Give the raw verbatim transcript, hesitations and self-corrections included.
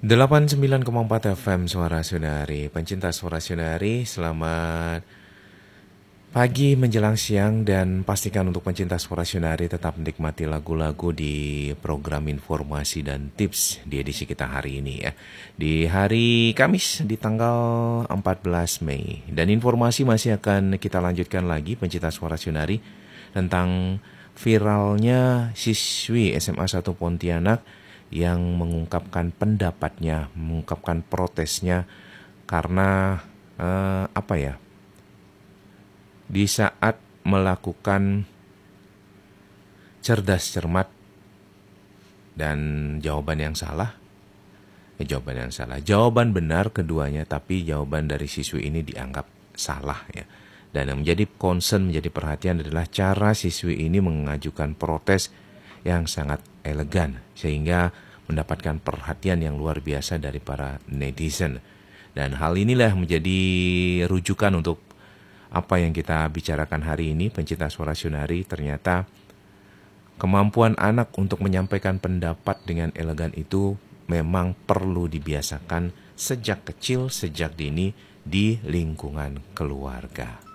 delapan puluh sembilan koma empat F M Suara Sunari. Pencinta Suara Sunari, selamat pagi menjelang siang. Dan pastikan untuk pencinta Suara Sunari tetap menikmati lagu-lagu di program informasi dan tips di edisi kita hari ini ya. Di hari Kamis di tanggal empat belas Mei. Dan informasi masih akan kita lanjutkan lagi pencinta Suara Sunari tentang viralnya siswi S M A satu Pontianak yang mengungkapkan pendapatnya, mengungkapkan protesnya karena eh, apa ya? Di saat melakukan cerdas cermat dan jawaban yang salah, eh, jawaban yang salah, jawaban benar keduanya, tapi jawaban dari siswi ini dianggap salah ya. Dan yang menjadi concern, menjadi perhatian adalah cara siswi ini mengajukan protes yang sangat elegan sehingga mendapatkan perhatian yang luar biasa dari para netizen. Dan hal inilah menjadi rujukan untuk apa yang kita bicarakan hari ini, pencinta Suara Sunari. Ternyata kemampuan anak untuk menyampaikan pendapat dengan elegan itu memang perlu dibiasakan sejak kecil, sejak dini di lingkungan keluarga.